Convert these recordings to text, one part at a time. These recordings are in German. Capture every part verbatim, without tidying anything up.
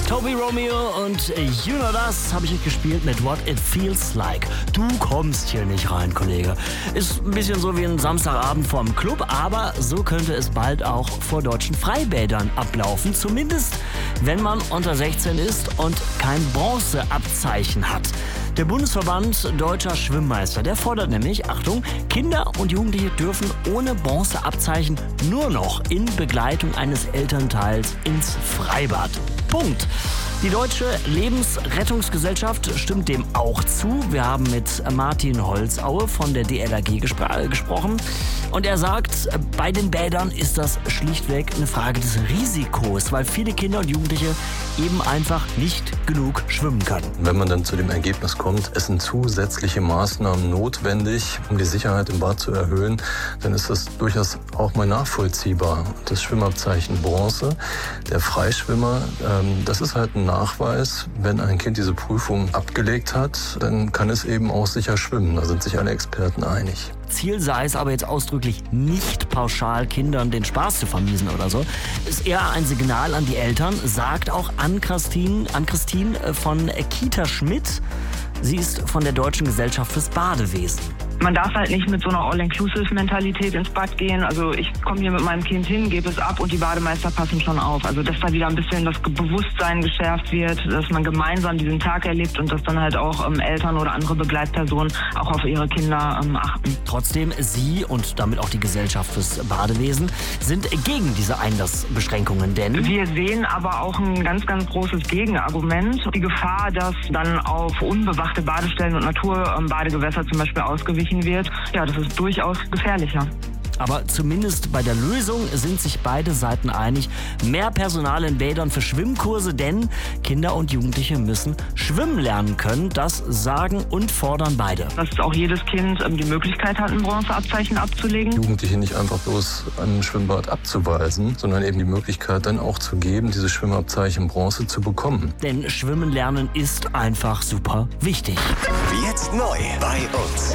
Toby Romeo und You Know Das habe ich jetzt gespielt mit What It Feels Like. Du kommst hier nicht rein, Kollege. Ist ein bisschen so wie ein Samstagabend vorm Club, aber so könnte es bald auch vor deutschen Freibädern ablaufen. Zumindest, wenn man unter sechzehn ist und kein Bronzeabzeichen hat. Der Bundesverband Deutscher Schwimmmeister, der fordert nämlich, Achtung, Kinder und Jugendliche dürfen ohne Bronzeabzeichen nur noch in Begleitung eines Elternteils ins Freibad. Punkt. Die Deutsche Lebensrettungsgesellschaft stimmt dem auch zu. Wir haben mit Martin Holzaue von der D L R G gespr- gesprochen. Und er sagt, bei den Bädern ist das schlichtweg eine Frage des Risikos, weil viele Kinder und Jugendliche eben einfach nicht genug schwimmen können. Wenn man dann zu dem Ergebnis kommt, es sind zusätzliche Maßnahmen notwendig, um die Sicherheit im Bad zu erhöhen, dann ist das durchaus auch mal nachvollziehbar. Das Schwimmabzeichen Bronze, der Freischwimmer, ähm, das ist halt ein Nachweis. Wenn ein Kind diese Prüfung abgelegt hat, dann kann es eben auch sicher schwimmen. Da sind sich alle Experten einig. Ziel sei es aber jetzt ausdrücklich nicht pauschal Kindern den Spaß zu vermiesen oder so. Ist eher ein Signal an die Eltern, sagt auch Ann-Christine Ann-Christine von Kita Schmidt. Sie ist von der Deutschen Gesellschaft fürs Badewesen. Man darf halt nicht mit so einer All-Inclusive-Mentalität ins Bad gehen. Also ich komme hier mit meinem Kind hin, gebe es ab und die Bademeister passen schon auf. Also dass da wieder ein bisschen das Bewusstsein geschärft wird, dass man gemeinsam diesen Tag erlebt und dass dann halt auch ähm, Eltern oder andere Begleitpersonen auch auf ihre Kinder ähm, achten. Trotzdem, Sie und damit auch die Gesellschaft fürs Badewesen sind gegen diese Einlassbeschränkungen, denn wir sehen aber auch ein ganz, ganz großes Gegenargument. Die Gefahr, dass dann auf unbewachte Badestellen und Naturbadegewässer zum Beispiel ausgewichen wird, ja, das ist durchaus gefährlicher. Aber zumindest bei der Lösung sind sich beide Seiten einig. Mehr Personal in Bädern für Schwimmkurse, denn Kinder und Jugendliche müssen schwimmen lernen können. Das sagen und fordern beide. Dass auch jedes Kind die Möglichkeit hat, ein Bronzeabzeichen abzulegen. Jugendliche nicht einfach bloß ein Schwimmbad abzuweisen, sondern eben die Möglichkeit dann auch zu geben, dieses Schwimmabzeichen Bronze zu bekommen. Denn Schwimmen lernen ist einfach super wichtig. Jetzt neu bei uns.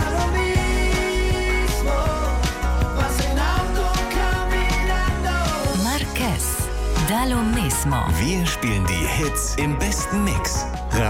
Da lo mismo. Wir spielen die Hits im besten Mix.